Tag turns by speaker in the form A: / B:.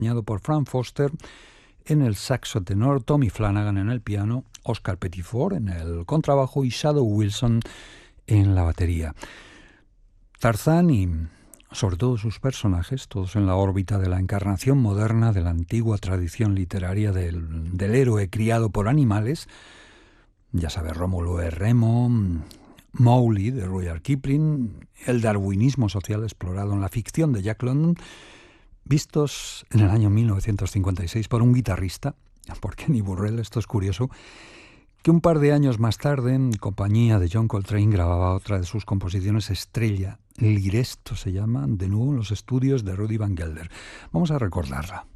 A: acompañado por Frank Foster en el saxo tenor, Tommy Flanagan en el piano, Oscar Pettiford en el contrabajo y Shadow Wilson en la batería. Tarzán y sobre todo sus personajes, todos en la órbita de la encarnación moderna de la antigua tradición literaria del héroe criado por animales, ya sabes, Rómulo E. Remo, Mowgli de Rudyard Kipling, el darwinismo social explorado en la ficción de Jack London, vistos en el año 1956 por un guitarrista, por Kenny Burrell. Esto es curioso, que un par de años más tarde, en compañía de John Coltrane, grababa otra de sus composiciones estrella, Liresto se llama, de nuevo en los estudios de Rudy Van Gelder. Vamos a recordarla.